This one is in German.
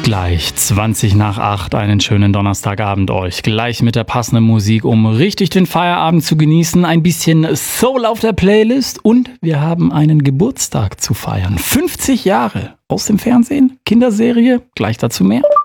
Gleich 20 nach 8, einen schönen Donnerstagabend euch. Gleich mit der passenden Musik, um richtig den Feierabend zu genießen. Ein bisschen Soul auf der Playlist und wir haben einen Geburtstag zu feiern. 50 Jahre aus dem Fernsehen, Kinderserie, gleich dazu mehr.